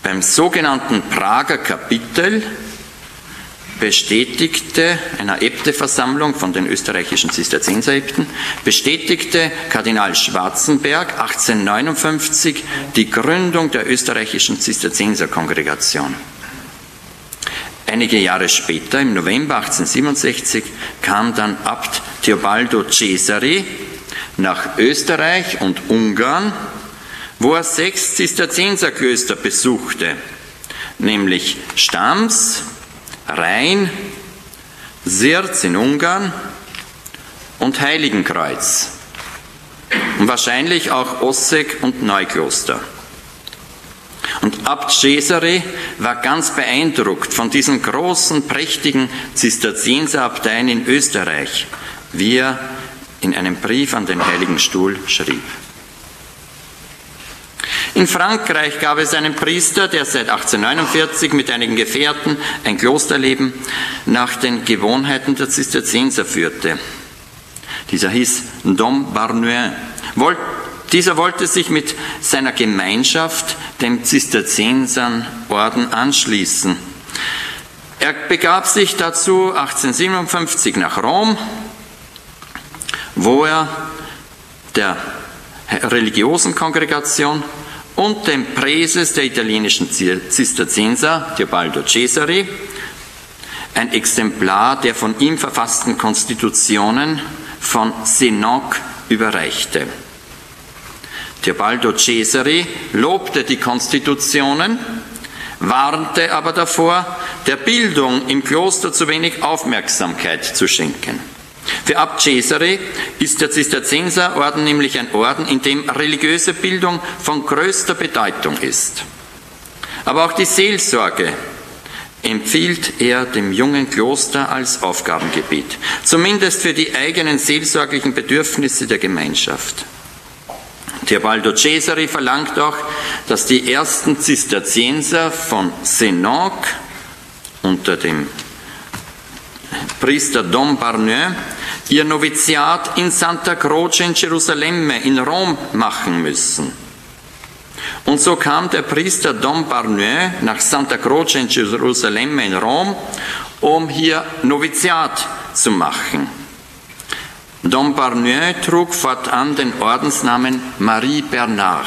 Beim sogenannten Prager Kapitel einer Äbteversammlung von den österreichischen Zisterzienseräbten, bestätigte Kardinal Schwarzenberg 1859 die Gründung der österreichischen Zisterzienserkongregation. Einige Jahre später, im November 1867, kam dann Abt Teobaldo Cesari nach Österreich und Ungarn, wo er 6 Zisterzienserklöster besuchte, nämlich Stams, Rhein, Sirz in Ungarn und Heiligenkreuz und wahrscheinlich auch Osseg und Neukloster. Und Abt Cesari war ganz beeindruckt von diesen großen, prächtigen Zisterzienserabteien in Österreich, wie er in einem Brief an den Heiligen Stuhl schrieb. In Frankreich gab es einen Priester, der seit 1849 mit einigen Gefährten ein Klosterleben nach den Gewohnheiten der Zisterzienser führte. Dieser hieß Dom Barnuin. Dieser wollte sich mit seiner Gemeinschaft dem Zisterzienserorden anschließen. Er begab sich dazu 1857 nach Rom, wo er der Religiosenkongregation und dem Präses der italienischen Zisterzienser, Teobaldo Cesari, ein Exemplar der von ihm verfassten Konstitutionen von Senoc überreichte. Teobaldo Cesari lobte die Konstitutionen, warnte aber davor, der Bildung im Kloster zu wenig Aufmerksamkeit zu schenken. Für Abt Cesari ist der Zisterzienserorden nämlich ein Orden, in dem religiöse Bildung von größter Bedeutung ist. Aber auch die Seelsorge empfiehlt er dem jungen Kloster als Aufgabengebiet, zumindest für die eigenen seelsorglichen Bedürfnisse der Gemeinschaft. Teobaldo Cesari verlangt auch, dass die ersten Zisterzienser von Senoc unter dem Priester Dom Barnuin ihr Noviziat in Santa Croce in Gerusalemme in Rom machen müssen. Und so kam der Priester Dom Barnuin nach Santa Croce in Gerusalemme in Rom, um hier Noviziat zu machen. Dom Barnuin trug fortan den Ordensnamen Marie Bernard.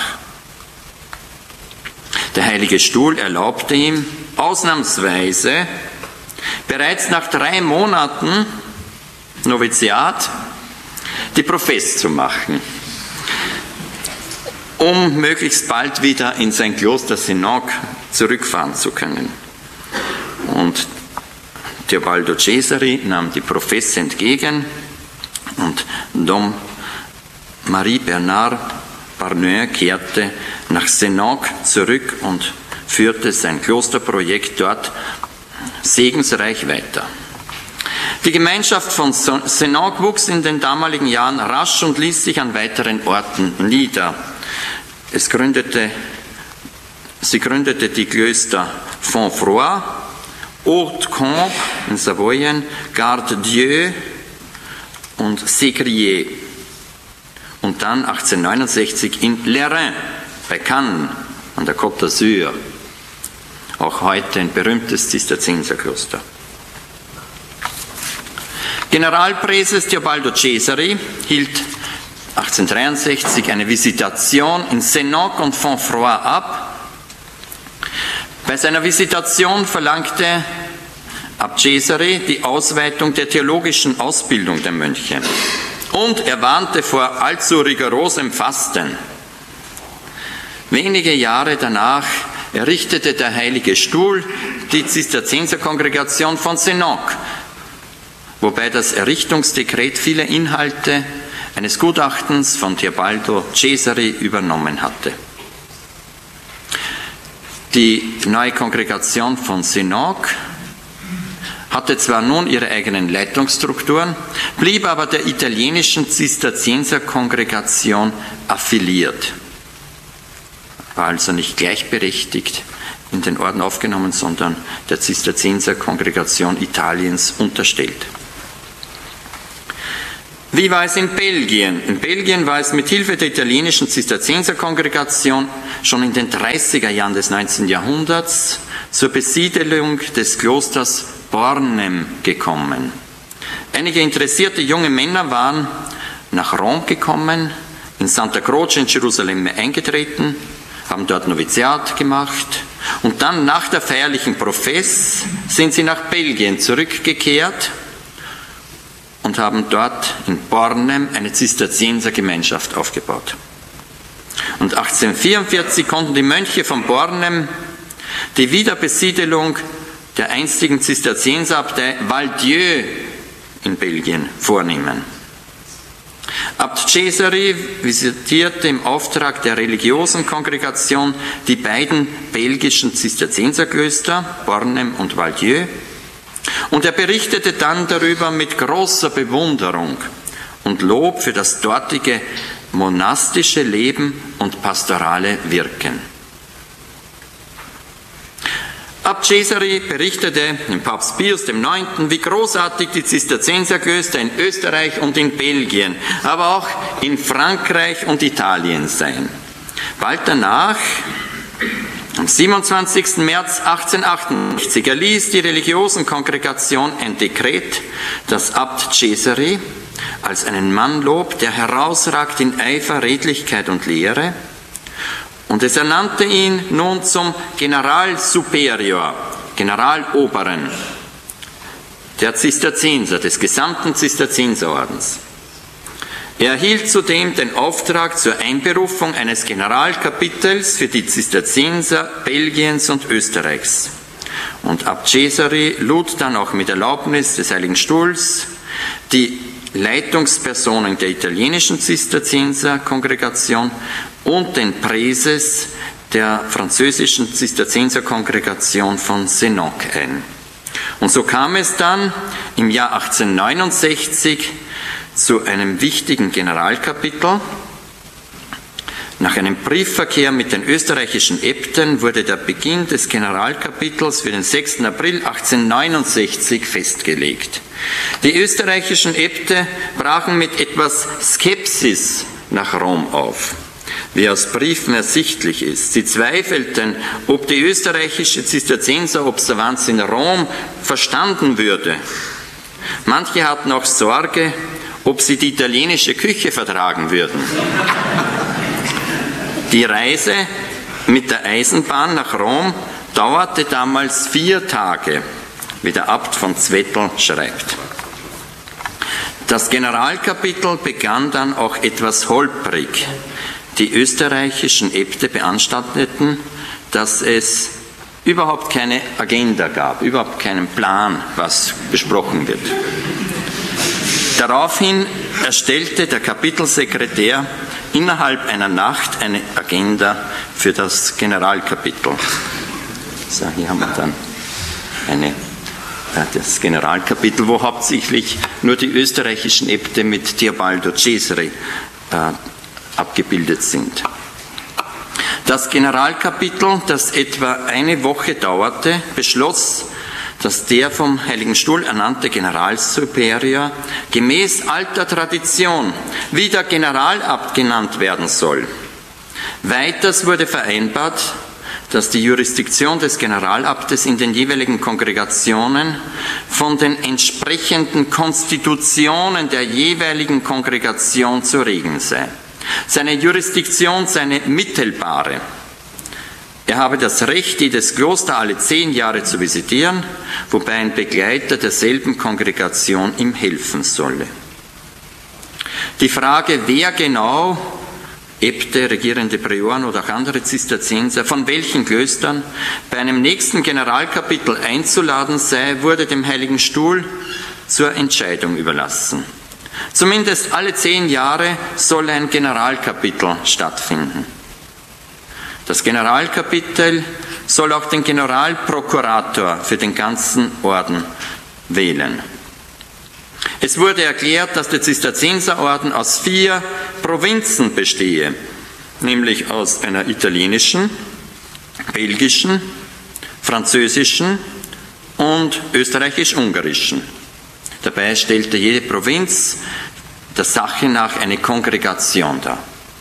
Der Heilige Stuhl erlaubte ihm ausnahmsweise bereits nach 3 Monaten Noviziat die Profess zu machen, um möglichst bald wieder in sein Kloster Senoc zurückfahren zu können. Und Teobaldo Cesari nahm die Profess entgegen und Dom Marie Bernard Barnuin kehrte nach Senoc zurück und führte sein Klosterprojekt dort segensreich weiter. Die Gemeinschaft von Senoc wuchs in den damaligen Jahren rasch und ließ sich an weiteren Orten nieder. Sie gründete die Klöster Fontfroid, Haute-Combe in Savoyen, Garde-Dieu und Sécrier. Und dann 1869 in Lerins bei Cannes an der Côte d'Azur. Auch heute ein berühmtes Zisterzienserkloster. Generalpräses Teobaldo Cesari hielt 1863 eine Visitation in Senoc und Fontfroid ab. Bei seiner Visitation verlangte Abt Cesari die Ausweitung der theologischen Ausbildung der Mönche. Und er warnte vor allzu rigorosem Fasten. Wenige Jahre danach errichtete der Heilige Stuhl die Zisterzienserkongregation von Senoc, wobei das Errichtungsdekret viele Inhalte eines Gutachtens von Teobaldo Cesari übernommen hatte. Die neue Kongregation von Senoc hatte zwar nun ihre eigenen Leitungsstrukturen, blieb aber der italienischen Zisterzienserkongregation affiliiert. War also nicht gleichberechtigt in den Orden aufgenommen, sondern der Zisterzienserkongregation Italiens unterstellt. Wie war es in Belgien? In Belgien war es mit Hilfe der italienischen Zisterzienserkongregation schon in den 30er Jahren des 19. Jahrhunderts zur Besiedelung des Klosters Bornem gekommen. Einige interessierte junge Männer waren nach Rom gekommen, in Santa Croce in Jerusalem eingetreten, haben dort Noviziat gemacht und dann nach der feierlichen Profess sind sie nach Belgien zurückgekehrt und haben dort in Bornem eine Zisterziensergemeinschaft aufgebaut. Und 1844 konnten die Mönche von Bornem die Wiederbesiedelung der einstigen Zisterzienserabtei Val-Dieu in Belgien vornehmen. Abt Cesari visitierte im Auftrag der religiösen Kongregation die beiden belgischen Zisterzienserklöster, Bornem und Val-Dieu, und er berichtete dann darüber mit großer Bewunderung und Lob für das dortige monastische Leben und pastorale Wirken. Abt Cesari berichtete dem Papst Pius IX., wie großartig die Zisterzienserklöster in Österreich und in Belgien, aber auch in Frankreich und Italien seien. Bald danach, am 27. März 1868, erließ die religiösen Kongregation ein Dekret, das Abt Cesari als einen Mann lobt, der herausragt in Eifer, Redlichkeit und Lehre. Und es ernannte ihn nun zum Generalsuperior, Generaloberen der Zisterzienser, des gesamten Zisterzienserordens. Er erhielt zudem den Auftrag zur Einberufung eines Generalkapitels für die Zisterzienser Belgiens und Österreichs. Und Abt Cesari lud dann auch mit Erlaubnis des Heiligen Stuhls die Leitungspersonen der italienischen Zisterzienserkongregation und den Präses der französischen Zisterzienserkongregation von Senoc ein. Und so kam es dann im Jahr 1869 zu einem wichtigen Generalkapitel. Nach einem Briefverkehr mit den österreichischen Äbten wurde der Beginn des Generalkapitels für den 6. April 1869 festgelegt. Die österreichischen Äbte brachen mit etwas Skepsis nach Rom auf, wie aus Briefen ersichtlich ist. Sie zweifelten, ob die österreichische Zisterzienserobservanz in Rom verstanden würde. Manche hatten auch Sorge, ob sie die italienische Küche vertragen würden. Die Reise mit der Eisenbahn nach Rom dauerte damals 4 Tage, wie der Abt von Zwettl schreibt. Das Generalkapitel begann dann auch etwas holprig. Die österreichischen Äbte beanstandeten, dass es überhaupt keine Agenda gab, überhaupt keinen Plan, was besprochen wird. Daraufhin erstellte der Kapitelsekretär innerhalb einer Nacht eine Agenda für das Generalkapitel. So, hier haben wir dann das Generalkapitel, wo hauptsächlich nur die österreichischen Äbte mit Teobaldo Cesari abgebildet sind. Das Generalkapitel, das etwa eine Woche dauerte, beschloss, dass der vom Heiligen Stuhl ernannte Generalsuperior gemäß alter Tradition wieder Generalabt genannt werden soll. Weiters wurde vereinbart, dass die Jurisdiktion des Generalabtes in den jeweiligen Kongregationen von den entsprechenden Konstitutionen der jeweiligen Kongregation zu regeln sei. Seine Jurisdiktion sei eine mittelbare. Er habe das Recht, jedes Kloster alle 10 Jahre zu visitieren, wobei ein Begleiter derselben Kongregation ihm helfen solle. Die Frage, wer genau, Äbte, regierende Prioren oder auch andere Zisterzienser, von welchen Klöstern bei einem nächsten Generalkapitel einzuladen sei, wurde dem Heiligen Stuhl zur Entscheidung überlassen. Zumindest alle 10 Jahre soll ein Generalkapitel stattfinden. Das Generalkapitel soll auch den Generalprokurator für den ganzen Orden wählen. Es wurde erklärt, dass der Zisterzienserorden aus 4 Provinzen bestehe, nämlich aus einer italienischen, belgischen, französischen und österreichisch-ungarischen. Dabei stellte jede Provinz der Sache nach eine Kongregation dar.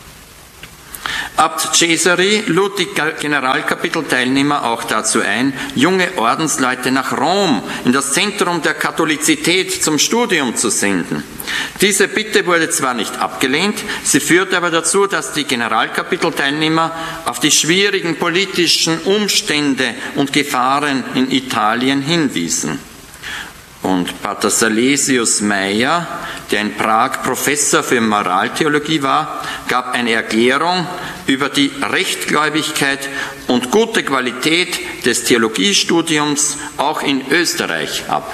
Abt Cesare lud die Generalkapitelteilnehmer auch dazu ein, junge Ordensleute nach Rom, in das Zentrum der Katholizität, zum Studium zu senden. Diese Bitte wurde zwar nicht abgelehnt, sie führte aber dazu, dass die Generalkapitelteilnehmer auf die schwierigen politischen Umstände und Gefahren in Italien hinwiesen. Und Pater Salesius Meyer, der in Prag Professor für Moraltheologie war, gab eine Erklärung über die Rechtgläubigkeit und gute Qualität des Theologiestudiums auch in Österreich ab.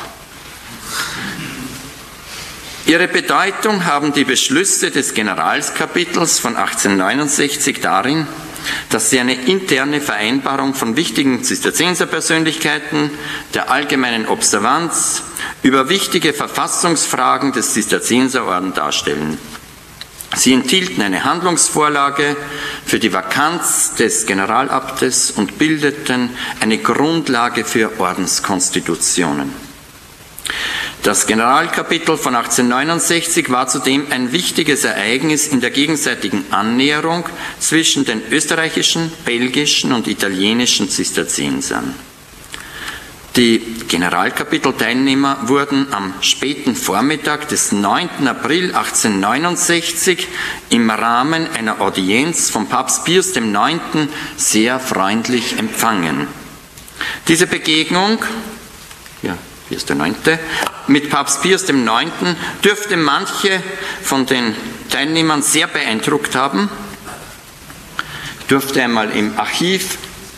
Ihre Bedeutung haben die Beschlüsse des Generalskapitels von 1869 darin, dass sie eine interne Vereinbarung von wichtigen Zisterzienserpersönlichkeiten, der allgemeinen Observanz, über wichtige Verfassungsfragen des Zisterzienserorden darstellen. Sie enthielten eine Handlungsvorlage für die Vakanz des Generalabtes und bildeten eine Grundlage für Ordenskonstitutionen. Das Generalkapitel von 1869 war zudem ein wichtiges Ereignis in der gegenseitigen Annäherung zwischen den österreichischen, belgischen und italienischen Zisterziensern. Die Generalkapitelteilnehmer wurden am späten Vormittag des 9. April 1869 im Rahmen einer Audienz von Papst Pius IX. Sehr freundlich empfangen. Diese Begegnung, Pius IX., mit Papst Pius IX. Dürfte manche von den Teilnehmern sehr beeindruckt haben. Ich durfte einmal im Archiv,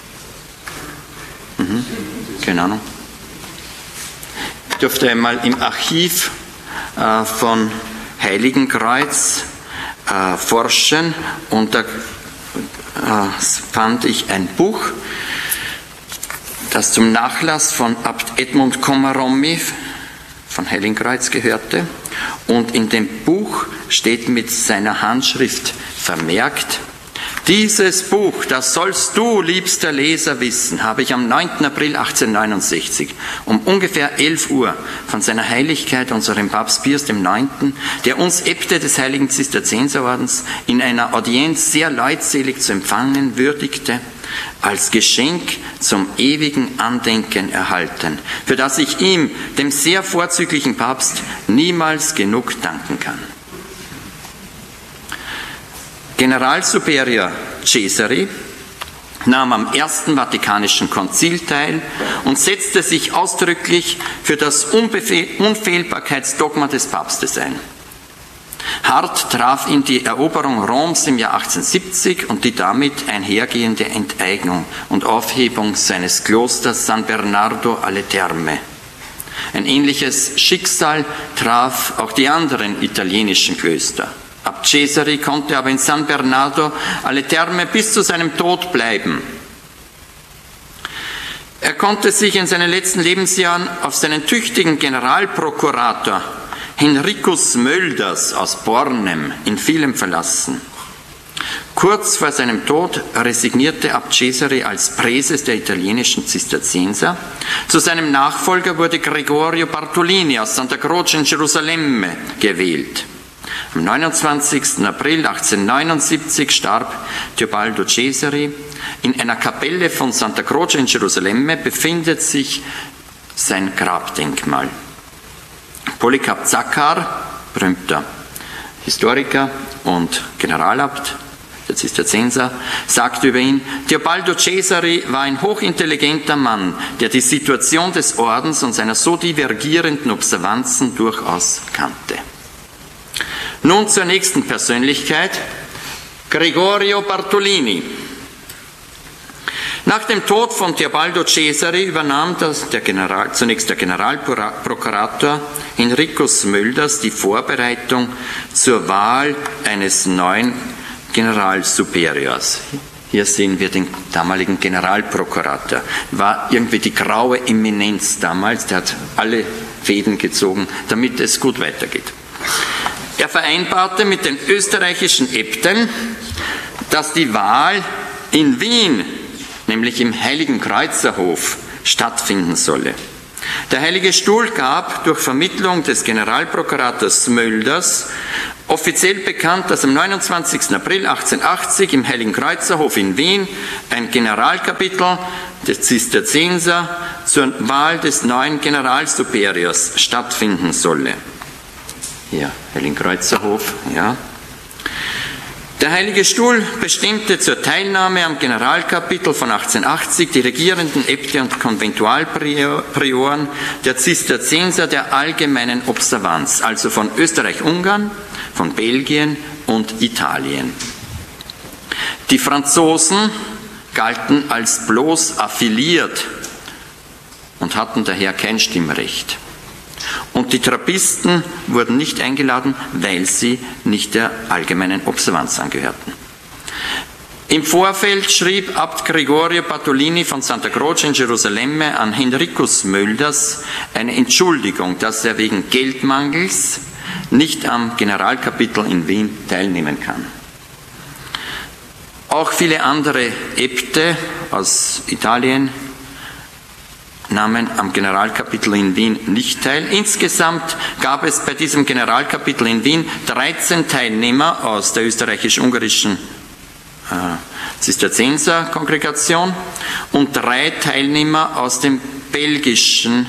von Heiligenkreuz forschen und da fand ich ein Buch, das zum Nachlass von Abt Edmund Komaromi von Heiligenkreuz gehörte. Und in dem Buch steht mit seiner Handschrift vermerkt: Dieses Buch, das sollst du, liebster Leser, wissen, habe ich am 9. April 1869 um ungefähr 11 Uhr von seiner Heiligkeit, unserem Papst Pius IX., der uns Äbte des Heiligen Zisterzienserordens in einer Audienz sehr leutselig zu empfangen würdigte, als Geschenk zum ewigen Andenken erhalten, für das ich ihm, dem sehr vorzüglichen Papst, niemals genug danken kann. Generalsuperior Cesare nahm am Ersten Vatikanischen Konzil teil und setzte sich ausdrücklich für das Unfehlbarkeitsdogma des Papstes ein. Hart traf ihn die Eroberung Roms im Jahr 1870 und die damit einhergehende Enteignung und Aufhebung seines Klosters San Bernardo alle Terme. Ein ähnliches Schicksal traf auch die anderen italienischen Klöster. Abt Cesare konnte aber in San Bernardo alle Terme bis zu seinem Tod bleiben. Er konnte sich in seinen letzten Lebensjahren auf seinen tüchtigen Generalprokurator Henricus Mölders aus Bornem in vielem verlassen. Kurz vor seinem Tod resignierte Abt Cesare als Präses der italienischen Zisterzienser. Zu seinem Nachfolger wurde Gregorio Bartolini aus Santa Croce in Gerusalemme gewählt. Am 29. April 1879 starb Teobaldo Cesare. In einer Kapelle von Santa Croce in Gerusalemme befindet sich sein Grabdenkmal. Polycarp Zakhar, berühmter Historiker und Generalabt der Zisterzienser, sagte über ihn: Teobaldo Cesare war ein hochintelligenter Mann, der die Situation des Ordens und seiner so divergierenden Observanzen durchaus kannte. Nun zur nächsten Persönlichkeit, Gregorio Bartolini. Nach dem Tod von Teobaldo Cesare übernahm zunächst der Generalprokurator Henricus Mölders die Vorbereitung zur Wahl eines neuen Generalsuperiors. Hier sehen wir den damaligen Generalprokurator. War irgendwie die graue Eminenz damals, der hat alle Fäden gezogen, damit es gut weitergeht. Er vereinbarte mit den österreichischen Äbten, dass die Wahl in Wien, nämlich im Heiligen Kreuzerhof, stattfinden solle. Der Heilige Stuhl gab durch Vermittlung des Generalprokurators Mölders offiziell bekannt, dass am 29. April 1880 im Heiligen Kreuzerhof in Wien ein Generalkapitel des Zisterzienser zur Wahl des neuen Generalsuperiors stattfinden solle. Hier, Heiligen Kreuzerhof, ja. Der Heilige Stuhl bestimmte zur Teilnahme am Generalkapitel von 1880 die regierenden Äbte und Konventualprioren der Zisterzienser der allgemeinen Observanz, also von Österreich-Ungarn, von Belgien und Italien. Die Franzosen galten als bloß affiliiert und hatten daher kein Stimmrecht. Und die Trappisten wurden nicht eingeladen, weil sie nicht der allgemeinen Observanz angehörten. Im Vorfeld schrieb Abt Gregorio Bartolini von Santa Croce in Gerusalemme an Henricus Mölders eine Entschuldigung, dass er wegen Geldmangels nicht am Generalkapitel in Wien teilnehmen kann. Auch viele andere Äbte aus Italien nahmen am Generalkapitel in Wien nicht teil. Insgesamt gab es bei diesem Generalkapitel in Wien 13 Teilnehmer aus der österreichisch-ungarischen Zisterzienser-Kongregation und 3 Teilnehmer aus der belgischen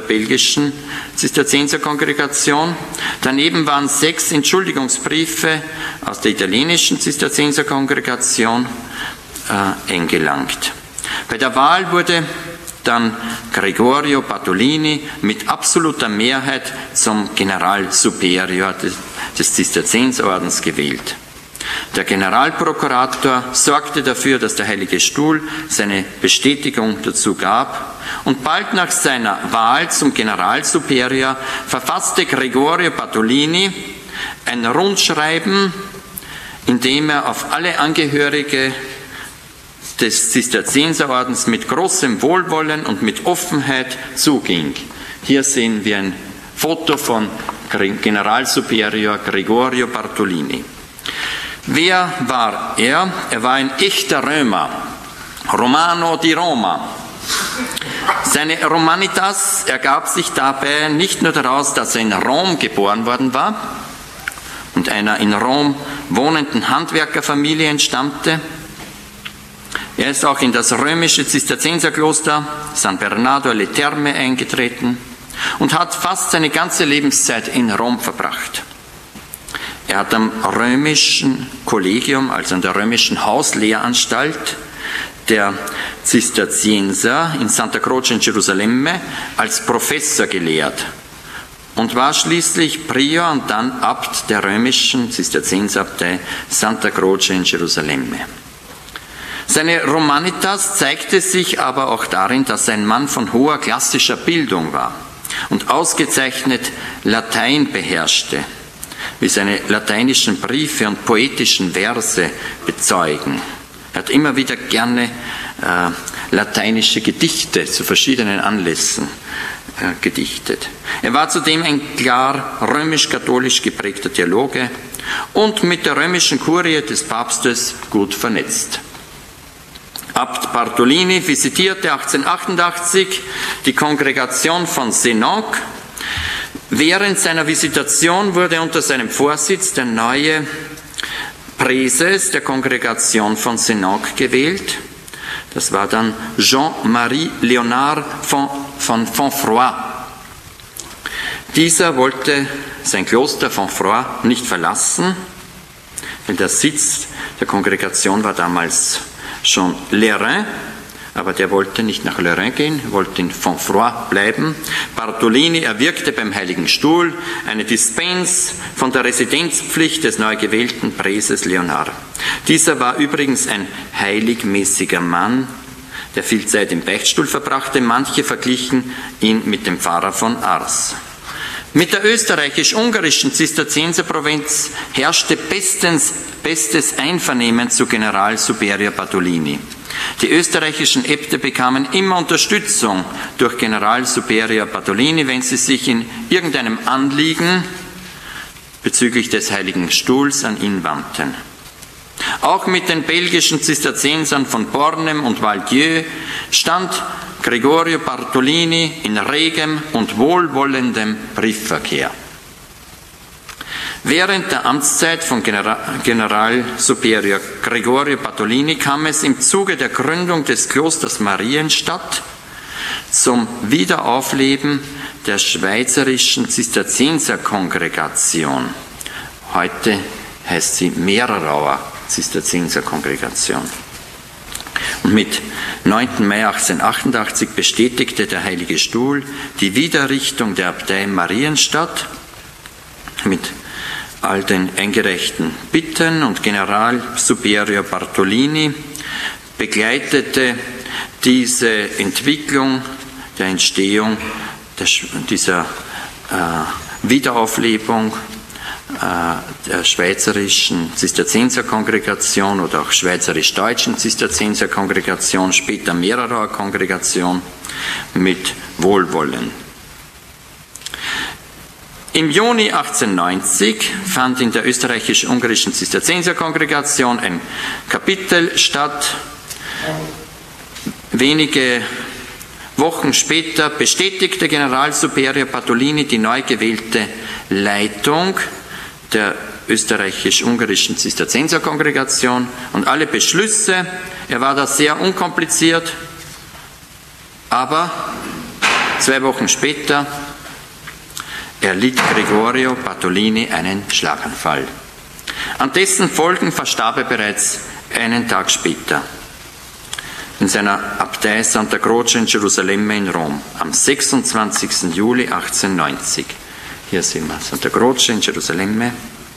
Zisterzienser-Kongregation. Daneben waren 6 Entschuldigungsbriefe aus der italienischen Zisterzienser-Kongregation eingelangt. Bei der Wahl wurde dann Gregorio Bartolini mit absoluter Mehrheit zum Generalsuperior des Zisterzienserordens gewählt. Der Generalprokurator sorgte dafür, dass der Heilige Stuhl seine Bestätigung dazu gab, und bald nach seiner Wahl zum Generalsuperior verfasste Gregorio Bartolini ein Rundschreiben, in dem er auf alle Angehörige des Zisterzienserordens mit großem Wohlwollen und mit Offenheit zuging. Hier sehen wir ein Foto von Generalsuperior Gregorio Bartolini. Wer war er? Er war ein echter Römer, Romano di Roma. Seine Romanitas ergab sich dabei nicht nur daraus, dass er in Rom geboren worden war und einer in Rom wohnenden Handwerkerfamilie entstammte. Er ist auch in das römische Zisterzienserkloster San Bernardo alle Terme eingetreten und hat fast seine ganze Lebenszeit in Rom verbracht. Er hat am römischen Kollegium, also an der römischen Hauslehranstalt der Zisterzienser in Santa Croce in Gerusalemme als Professor gelehrt und war schließlich Prior und dann Abt der römischen Zisterzienserabtei Santa Croce in Gerusalemme. Seine Romanitas zeigte sich aber auch darin, dass er ein Mann von hoher klassischer Bildung war und ausgezeichnet Latein beherrschte, wie seine lateinischen Briefe und poetischen Verse bezeugen. Er hat immer wieder gerne lateinische Gedichte zu verschiedenen Anlässen gedichtet. Er war zudem ein klar römisch-katholisch geprägter Theologe und mit der römischen Kurie des Papstes gut vernetzt. Abt Bartolini visitierte 1888 die Kongregation von Senoc. Während seiner Visitation wurde unter seinem Vorsitz der neue Präses der Kongregation von Senoc gewählt. Das war dann Jean-Marie Léonard von Fontfroy. Dieser wollte sein Kloster Fontfroy nicht verlassen, weil der Sitz der Kongregation war damals schon Lerain, aber der wollte nicht nach Lerain gehen, wollte in Fontfroy bleiben. Bartolini erwirkte beim Heiligen Stuhl eine Dispens von der Residenzpflicht des neu gewählten Präses Léonard. Dieser war übrigens ein heiligmäßiger Mann, der viel Zeit im Beichtstuhl verbrachte. Manche verglichen ihn mit dem Pfarrer von Ars. Mit der österreichisch-ungarischen Zisterzienserprovinz herrschte bestes Einvernehmen zu Generalsuperior Bartolini. Die österreichischen Äbte bekamen immer Unterstützung durch Generalsuperior Bartolini, wenn sie sich in irgendeinem Anliegen bezüglich des Heiligen Stuhls an ihn wandten. Auch mit den belgischen Zisterziensern von Bornem und Valdieu stand Gregorio Bartolini in regem und wohlwollendem Briefverkehr. Während der Amtszeit von General Superior Gregorio Bartolini kam es im Zuge der Gründung des Klosters Marienstadt zum Wiederaufleben der schweizerischen Zisterzienserkongregation. Heute heißt sie Mehrerauer Zisterzienserkongregation. Und mit 9. Mai 1888 bestätigte der Heilige Stuhl die Wiederrichtung der Abtei Marienstadt mit all den eingereichten Bitten, und General Superior Bartolini begleitete diese Entwicklung der Entstehung dieser Wiederauflebung der schweizerischen Zisterzienserkongregation oder auch schweizerisch-deutschen Zisterzienserkongregation, später Mehrerauer Kongregation, mit Wohlwollen. Im Juni 1890 fand in der österreichisch-ungarischen Zisterzienserkongregation ein Kapitel statt. Wenige Wochen später bestätigte General Superior Bartolini die neu gewählte Leitung der österreichisch-ungarischen Zisterzienserkongregation und alle Beschlüsse. Er war da sehr unkompliziert, aber 2 Wochen später erlitt Gregorio Bartolini einen Schlaganfall. An dessen Folgen verstarb er bereits einen Tag später in seiner Abtei Santa Croce in Gerusalemme in Rom am 26. Juli 1890. Hier sehen wir Santa Croce in Gerusalemme.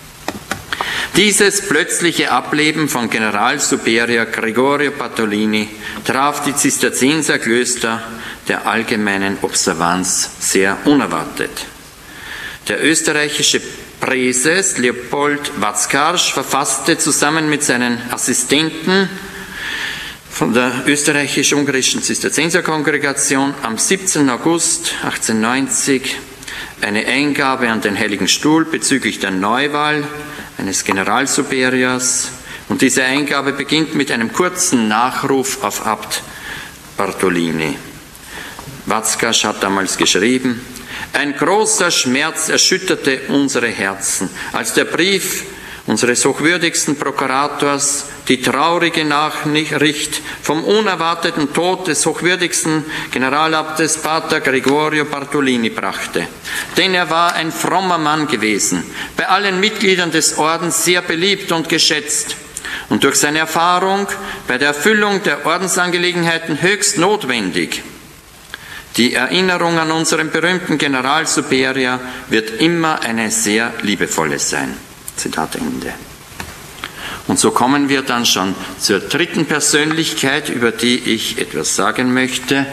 Dieses plötzliche Ableben von General Superior Gregorio Bartolini traf die Zisterzienserklöster der allgemeinen Observanz sehr unerwartet. Der österreichische Präses Leopold Watzkarsch verfasste zusammen mit seinen Assistenten von der österreichisch-ungarischen Zisterzienserkongregation am 17. August 1890 eine Eingabe an den Heiligen Stuhl bezüglich der Neuwahl eines Generalsuperiors, und diese Eingabe beginnt mit einem kurzen Nachruf auf Abt Bartolini. Watzkarsch hat damals geschrieben: Ein großer Schmerz erschütterte unsere Herzen, als der Brief unseres hochwürdigsten Prokurators die traurige Nachricht vom unerwarteten Tod des hochwürdigsten Generalabtes Pater Gregorio Bartolini brachte. Denn er war ein frommer Mann gewesen, bei allen Mitgliedern des Ordens sehr beliebt und geschätzt und durch seine Erfahrung bei der Erfüllung der Ordensangelegenheiten höchst notwendig. Die Erinnerung an unseren berühmten Generalsuperior wird immer eine sehr liebevolle sein. Zitat Ende. Und so kommen wir dann schon zur dritten Persönlichkeit, über die ich etwas sagen möchte: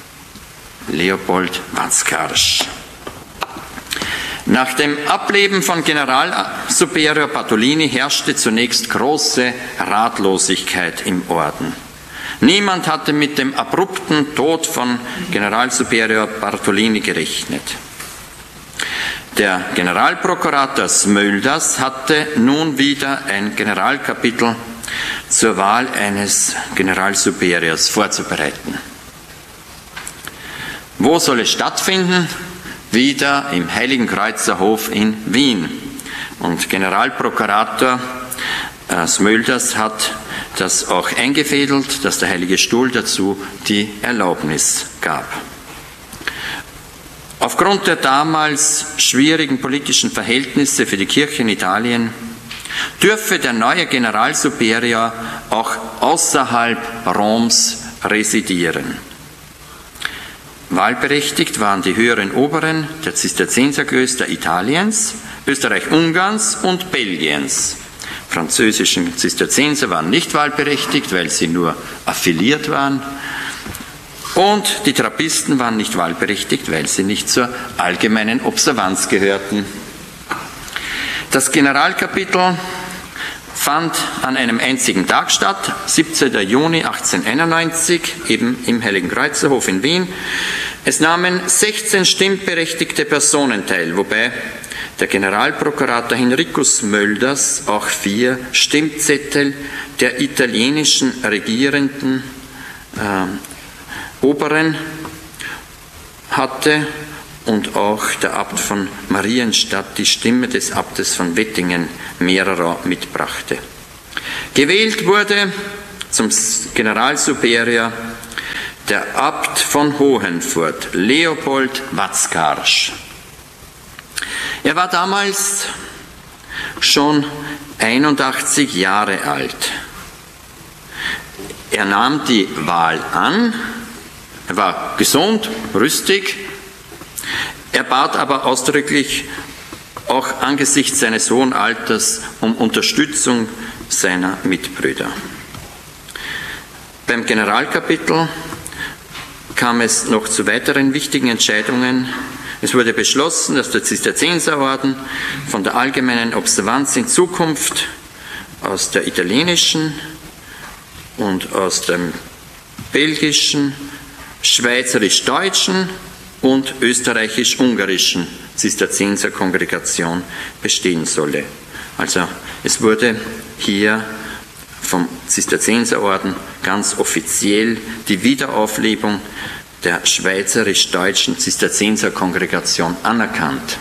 Leopold Watzkarsch. Nach dem Ableben von Generalsuperior Bartolini herrschte zunächst große Ratlosigkeit im Orden. Niemand hatte mit dem abrupten Tod von Generalsuperior Bartolini gerechnet. Der Generalprokurator Smölders hatte nun wieder ein Generalkapitel zur Wahl eines Generalsuperiors vorzubereiten. Wo soll es stattfinden? Wieder im Heiligen Kreuzer Hof in Wien. Und Generalprokurator Smölders hat das auch eingefädelt, dass der Heilige Stuhl dazu die Erlaubnis gab. Aufgrund der damals schwierigen politischen Verhältnisse für die Kirche in Italien dürfe der neue Generalsuperior auch außerhalb Roms residieren. Wahlberechtigt waren die höheren Oberen der Zisterzienserklöster Italiens, Österreich-Ungarns und Belgiens. Französischen Zisterzienser waren nicht wahlberechtigt, weil sie nur affiliiert waren. Und die Trappisten waren nicht wahlberechtigt, weil sie nicht zur allgemeinen Observanz gehörten. Das Generalkapitel fand an einem einzigen Tag statt, 17. Juni 1891, eben im Heiligen Kreuzerhof in Wien. Es nahmen 16 stimmberechtigte Personen teil, wobei der Generalprokurator Henricus Mölders auch 4 Stimmzettel der italienischen Regierenden Oberen hatte und auch der Abt von Marienstadt die Stimme des Abtes von Wettingen mehrerer mitbrachte. Gewählt wurde zum Generalsuperior der Abt von Hohenfurt, Leopold Watzkarsch. Er war damals schon 81 Jahre alt. Er nahm die Wahl an, er war gesund, rüstig. Er bat aber ausdrücklich, auch angesichts seines hohen Alters, um Unterstützung seiner Mitbrüder. Beim Generalkapitel kam es noch zu weiteren wichtigen Entscheidungen. Es wurde beschlossen, dass der Zisterzienserorden von der allgemeinen Observanz in Zukunft aus der italienischen und aus dem belgischen, schweizerisch-deutschen und österreichisch-ungarischen Zisterzienserkongregation bestehen solle. Also es wurde hier vom Zisterzienserorden ganz offiziell die Wiederauflebung der schweizerisch-deutschen Zisterzienserkongregation anerkannt.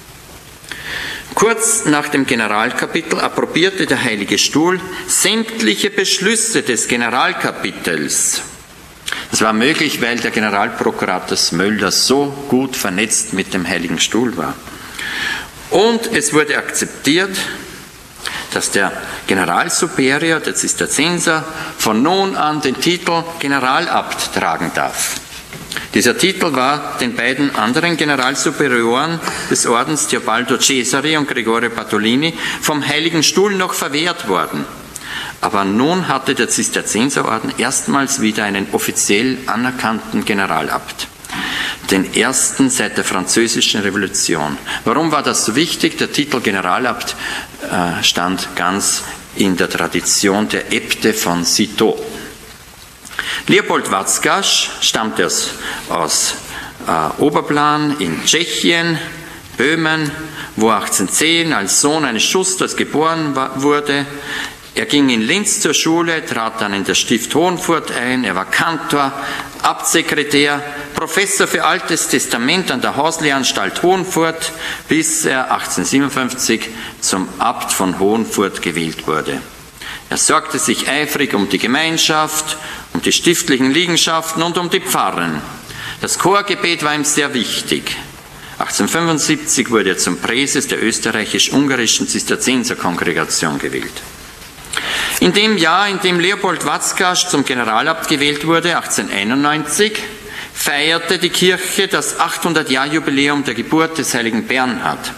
Kurz nach dem Generalkapitel approbierte der Heilige Stuhl sämtliche Beschlüsse des Generalkapitels. Das war möglich, weil der Generalprokurator Smölder so gut vernetzt mit dem Heiligen Stuhl war. Und es wurde akzeptiert, dass der Generalsuperior, der Zisterzienser, von nun an den Titel Generalabt tragen darf. Dieser Titel war den beiden anderen Generalsuperioren des Ordens, Teobaldo Cesare und Gregorio Bartolini, vom Heiligen Stuhl noch verwehrt worden. Aber nun hatte der Zisterzienserorden erstmals wieder einen offiziell anerkannten Generalabt. Den ersten seit der Französischen Revolution. Warum war das so wichtig? Der Titel Generalabt stand ganz in der Tradition der Äbte von Citeaux. Leopold Watzkarsch stammte aus Oberplan in Tschechien, Böhmen, wo 1810 als Sohn eines Schusters geboren wurde. Er ging in Linz zur Schule, trat dann in das Stift Hohenfurt ein, er war Kantor, Abtsekretär, Professor für Altes Testament an der Hauslehranstalt Hohenfurt, bis er 1857 zum Abt von Hohenfurt gewählt wurde. Er sorgte sich eifrig um die Gemeinschaft, um die stiftlichen Liegenschaften und um die Pfarren. Das Chorgebet war ihm sehr wichtig. 1875 wurde er zum Präses der österreichisch-ungarischen Zisterzienserkongregation gewählt. In dem Jahr, in dem Leopold Watzkarsch zum Generalabt gewählt wurde, 1891, feierte die Kirche das 800-Jahr-Jubiläum der Geburt des heiligen Bernhard.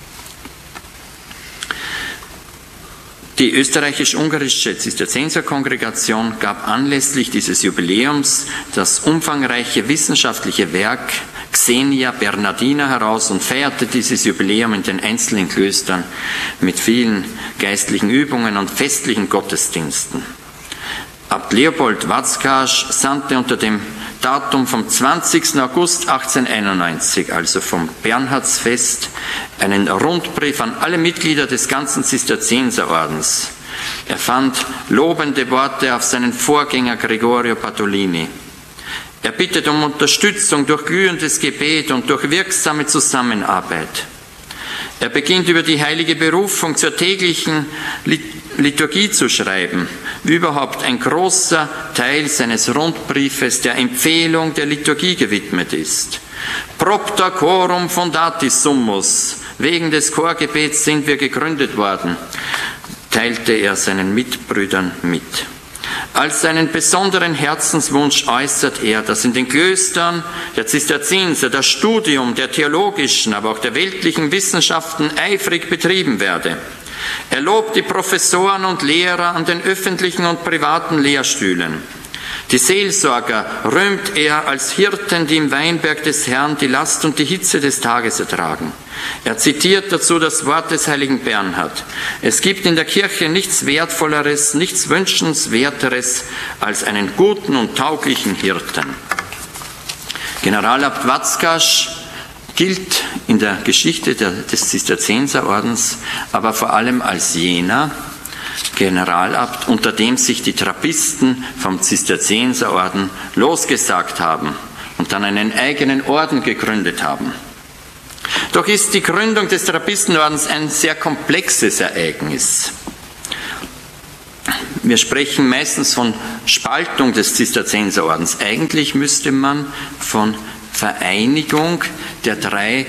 Die österreichisch-ungarische Zisterzienserkongregation gab anlässlich dieses Jubiläums das umfangreiche wissenschaftliche Werk Xenia Bernardina heraus und feierte dieses Jubiläum in den einzelnen Klöstern mit vielen geistlichen Übungen und festlichen Gottesdiensten. Abt Leopold Watzkarsch sandte unter dem Datum vom 20. August 1891, also vom Bernhardsfest, einen Rundbrief an alle Mitglieder des ganzen Zisterzienserordens. Er fand lobende Worte auf seinen Vorgänger Gregorio Bartolini. Er bittet um Unterstützung durch glühendes Gebet und durch wirksame Zusammenarbeit. Er beginnt über die heilige Berufung zur täglichen Liturgie zu schreiben, wie überhaupt ein großer Teil seines Rundbriefes der Empfehlung der Liturgie gewidmet ist. Propter corum fundatis summus, wegen des Chorgebets sind wir gegründet worden, teilte er seinen Mitbrüdern mit. Als seinen besonderen Herzenswunsch äußert er, dass in den Klöstern der Zisterzienser das Studium der theologischen, aber auch der weltlichen Wissenschaften eifrig betrieben werde. Er lobt die Professoren und Lehrer an den öffentlichen und privaten Lehrstühlen. Die Seelsorger rühmt er als Hirten, die im Weinberg des Herrn die Last und die Hitze des Tages ertragen. Er zitiert dazu das Wort des heiligen Bernhard. Es gibt in der Kirche nichts Wertvolleres, nichts Wünschenswerteres als einen guten und tauglichen Hirten. Generalabt Watzkarsch gilt in der Geschichte des Zisterzienserordens aber vor allem als jener, Generalabt, unter dem sich die Trappisten vom Zisterzienserorden losgesagt haben und dann einen eigenen Orden gegründet haben. Doch ist die Gründung des Trappistenordens ein sehr komplexes Ereignis. Wir sprechen meistens von Spaltung des Zisterzienserordens. Eigentlich müsste man von Vereinigung der 3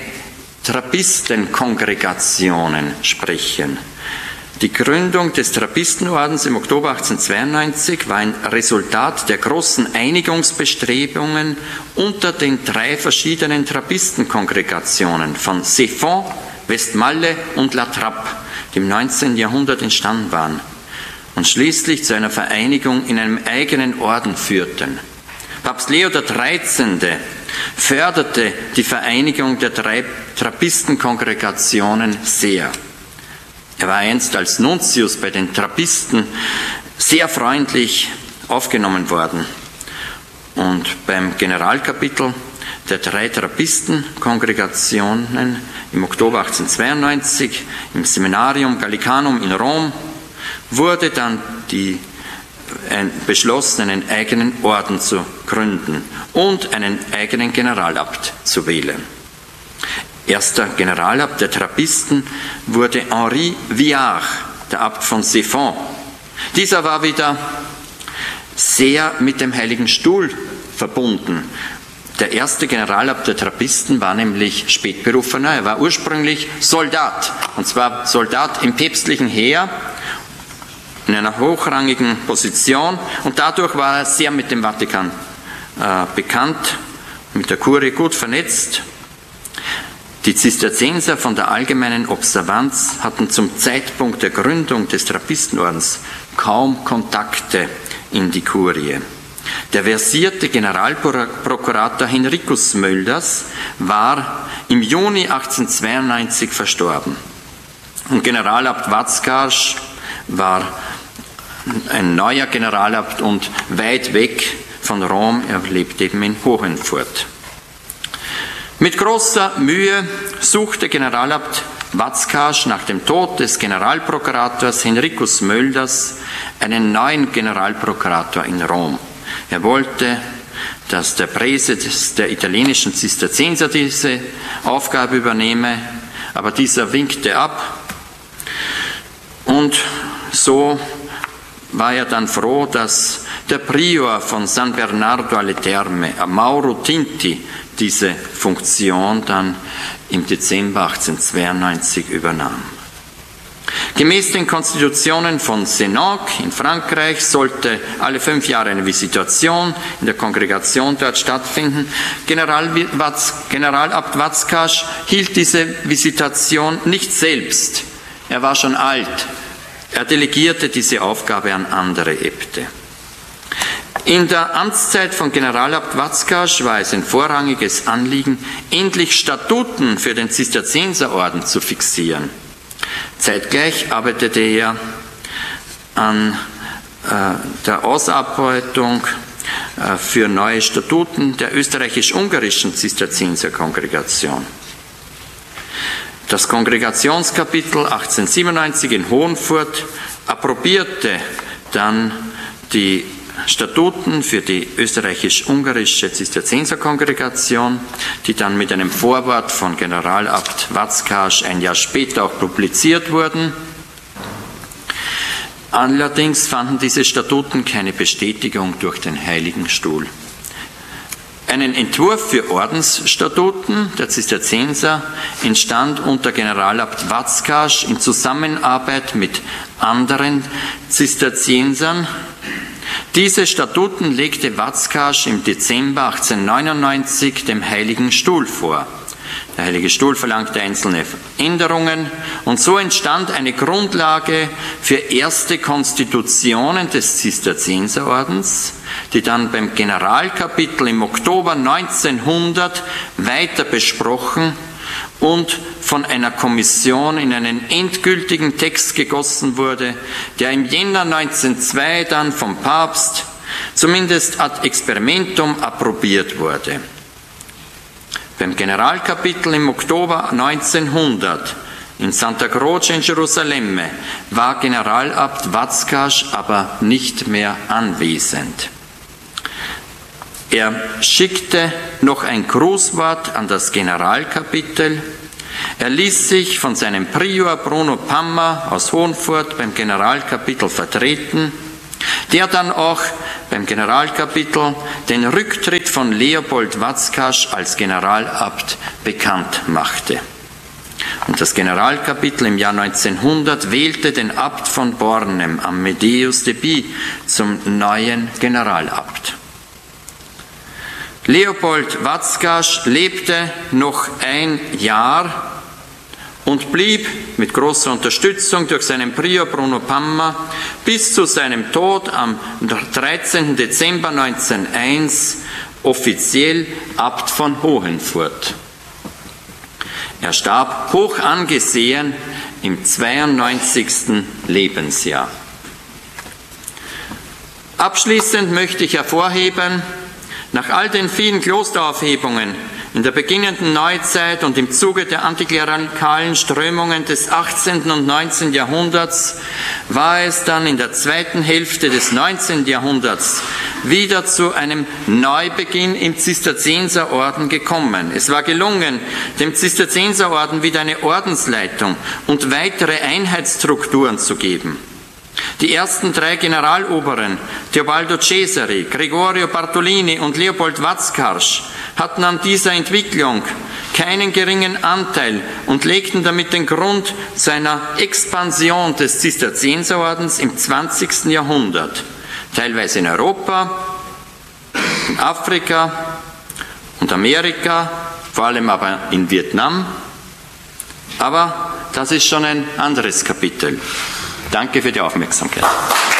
Trappistenkongregationen sprechen. Die Gründung des Trappistenordens im Oktober 1892 war ein Resultat der großen Einigungsbestrebungen unter den 3 verschiedenen Trappistenkongregationen von Ceffonds, Westmalle und La Trappe, die im 19. Jahrhundert entstanden waren und schließlich zu einer Vereinigung in einem eigenen Orden führten. Papst Leo XIII. Förderte die Vereinigung der 3 Trappistenkongregationen sehr. Er war einst als Nuntius bei den Trappisten sehr freundlich aufgenommen worden. Und beim Generalkapitel der 3 Trappistenkongregationen im Oktober 1892 im Seminarium Gallicanum in Rom wurde dann beschlossen, einen eigenen Orden zu gründen und einen eigenen Generalabt zu wählen. Erster Generalabt der Trappisten wurde Henri Viard, der Abt von Ceffonds. Dieser war wieder sehr mit dem Heiligen Stuhl verbunden. Der erste Generalabt der Trappisten war nämlich Spätberufener. Er war ursprünglich Soldat, und zwar Soldat im päpstlichen Heer, in einer hochrangigen Position, und dadurch war er sehr mit dem Vatikan bekannt, mit der Kurie gut vernetzt. Die Zisterzienser von der allgemeinen Observanz hatten zum Zeitpunkt der Gründung des Trappistenordens kaum Kontakte in die Kurie. Der versierte Generalprokurator Henricus Mölders war im Juni 1892 verstorben. Und Generalabt Vazcas war ein neuer Generalabt und weit weg von Rom. Er lebte eben in Hohenfurt. Mit großer Mühe suchte Generalabt Vazcas nach dem Tod des Generalprokurators Henricus Mölders einen neuen Generalprokurator in Rom. Er wollte, dass der Präses der italienischen Zisterzienser diese Aufgabe übernehme, aber dieser winkte ab. Und so war er dann froh, dass der Prior von San Bernardo alle Terme, Mauro Tinti, diese Funktion dann im Dezember 1892 übernahm. Gemäß den Konstitutionen von Sénac in Frankreich sollte alle 5 Jahre eine Visitation in der Kongregation dort stattfinden. Generalabt Vazcas hielt diese Visitation nicht selbst. Er war schon alt. Er delegierte diese Aufgabe an andere Äbte. In der Amtszeit von Generalabt Vazcas war es ein vorrangiges Anliegen, endlich Statuten für den Zisterzienserorden zu fixieren. Zeitgleich arbeitete er an der Ausarbeitung für neue Statuten der österreichisch-ungarischen Zisterzienserkongregation. Das Kongregationskapitel 1897 in Hohenfurt approbierte dann die Statuten für die österreichisch-ungarische Zisterzienserkongregation, die dann mit einem Vorwort von Generalabt Vazcas ein Jahr später auch publiziert wurden. Allerdings fanden diese Statuten keine Bestätigung durch den Heiligen Stuhl. Einen Entwurf für Ordensstatuten der Zisterzienser entstand unter Generalabt Vazcas in Zusammenarbeit mit anderen Zisterziensern. Diese Statuten legte Vazcas im Dezember 1899 dem Heiligen Stuhl vor. Der Heilige Stuhl verlangte einzelne Änderungen und so entstand eine Grundlage für erste Konstitutionen des Zisterzienserordens, die dann beim Generalkapitel im Oktober 1900 weiter besprochen und von einer Kommission in einen endgültigen Text gegossen wurde, der im Jänner 1902 dann vom Papst zumindest ad experimentum approbiert wurde. Beim Generalkapitel im Oktober 1900 in Santa Croce in Gerusalemme war Generalabt Vazquez aber nicht mehr anwesend. Er schickte noch ein Grußwort an das Generalkapitel. Er ließ sich von seinem Prior Bruno Pammer aus Hohenfurt beim Generalkapitel vertreten, der dann auch beim Generalkapitel den Rücktritt von Leopold Vazquez als Generalabt bekannt machte. Und das Generalkapitel im Jahr 1900 wählte den Abt von Bornem, Amedeus de Bie, zum neuen Generalabt. Leopold Vazquez lebte noch ein Jahr und blieb mit großer Unterstützung durch seinen Prior Bruno Pammer bis zu seinem Tod am 13. Dezember 1901 offiziell Abt von Hohenfurt. Er starb hoch angesehen im 92. Lebensjahr. Abschließend möchte ich hervorheben, nach all den vielen Klosteraufhebungen in der beginnenden Neuzeit und im Zuge der antiklerikalen Strömungen des 18. und 19. Jahrhunderts war es dann in der zweiten Hälfte des 19. Jahrhunderts wieder zu einem Neubeginn im Zisterzienserorden gekommen. Es war gelungen, dem Zisterzienserorden wieder eine Ordensleitung und weitere Einheitsstrukturen zu geben. Die ersten drei Generaloberen, Teobaldo Cesari, Gregorio Bartolini und Leopold Vazquez, hatten an dieser Entwicklung keinen geringen Anteil und legten damit den Grund zu einer Expansion des Zisterzienserordens im 20. Jahrhundert, teilweise in Europa, in Afrika und Amerika, vor allem aber in Vietnam. Aber das ist schon ein anderes Kapitel. Danke für die Aufmerksamkeit.